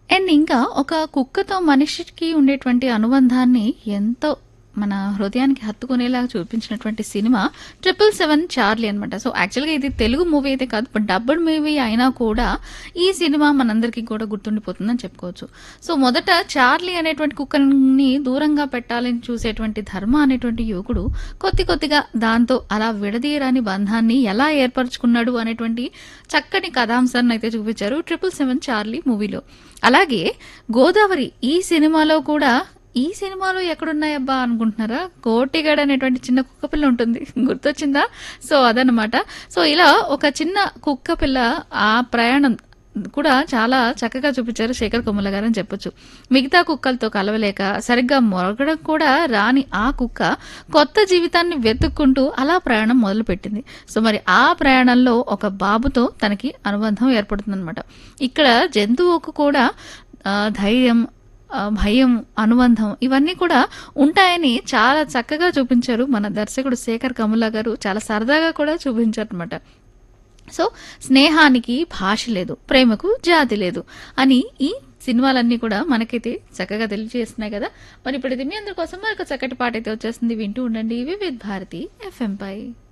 And ఇంకా ఒక కుక్కతో మనిషికి ఉండేటువంటి అనుబంధాన్ని ఎంతో మన హృదయానికి హత్తుకునేలాగా చూపించినటువంటి సినిమా 777 చార్లీ అనమాట. సో యాక్చువల్గా ఇది తెలుగు మూవీ అయితే కాదు, బట్ డబ్బుడ్ మూవీ అయినా కూడా ఈ సినిమా మనందరికీ కూడా గుర్తుండిపోతుందని చెప్పుకోవచ్చు. సో మొదట చార్లీ అనేటువంటి కుక్కని దూరంగా పెట్టాలని చూసేటువంటి ధర్మ అనేటువంటి యువకుడు కొద్దిగా దాంతో అలా విడదీయరాని బంధాన్ని ఎలా ఏర్పరచుకున్నాడు అనేటువంటి చక్కని కథాంశాన్ని అయితే చూపించారు 777 చార్లీ మూవీలో. అలాగే గోదావరి ఈ సినిమాలో ఎక్కడున్నాయబ్బా అనుకుంటున్నారా? కోటిగాడ్ అనేటువంటి చిన్న కుక్క పిల్ల ఉంటుంది, గుర్తొచ్చిందా? సో అదనమాట. సో ఇలా ఒక చిన్న కుక్క పిల్ల ఆ ప్రయాణం కూడా చాలా చక్కగా చూపించారు శేఖర్ కమ్ముల గారు అని చెప్పొచ్చు. మిగతా కుక్కలతో కలవలేక సరిగ్గా మొరగడం కూడా రాని ఆ కుక్క కొత్త జీవితాన్ని వెతుక్కుంటూ అలా ప్రయాణం మొదలుపెట్టింది. సో మరి ఆ ప్రయాణంలో ఒక బాబుతో తనకి అనుబంధం ఏర్పడుతుందన్నమాట. ఇక్కడ జంతువుకు కూడా ధైర్యం, భయం, అనుబంధం ఇవన్నీ కూడా ఉంటాయని చాలా చక్కగా చూపించారు మన దర్శకుడు శేఖర్ కమ్ముల గారు. చాలా సరదాగా కూడా చూపించారు అనమాట. సో స్నేహానికి భాష లేదు, ప్రేమకు జాతి లేదు అని ఈ సినిమాలన్నీ కూడా మనకైతే చక్కగా తెలియజేస్తున్నాయి కదా. మరి ఇప్పుడైతే మీ అందరి కోసం మరొక చక్కటి పాట అయితే వచ్చేస్తుంది, వింటూ ఉండండి వివిధ భారతి FM పై.